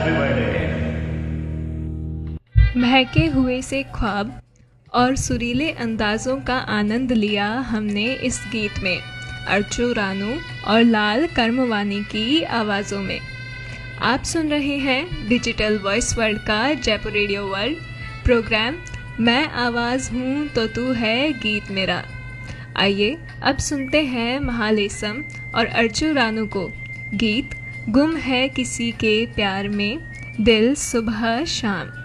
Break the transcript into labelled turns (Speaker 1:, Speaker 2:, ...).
Speaker 1: महके हुए से ख्वाब और सुरीले अंदाज़ों का आनंद लिया हमने इस गीत में, अर्चू रानू और लाल कर्मवानी की आवाज़ों में। आप सुन रहे हैं डिजिटल वॉइस वर्ल्ड का जयपुर रेडियो वर्ल्ड प्रोग्राम मैं आवाज़ हूँ तो तू है गीत मेरा। आइए अब सुनते हैं महालेसम और अर्चू रानू को गीत गुम है किसी के प्यार में दिल सुबह शाम।